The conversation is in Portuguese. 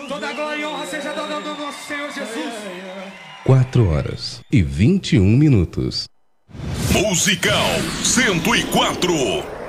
Toda a glória e honra seja dada ao nosso Senhor Jesus. 4h21. Musical 104.